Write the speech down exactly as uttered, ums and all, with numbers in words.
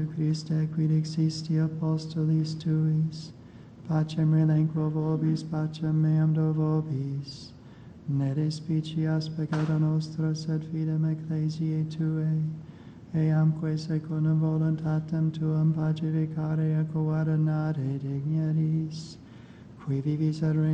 Christe, quid existi apostolis tuis, pacem relinquo vobis, pacem meam do vobis, ne despicias peccata nostra, sed fidem ecclesiae Tuae, eamque secundum voluntatem Tuam pacificare et coordinare dignitas, qui vivis et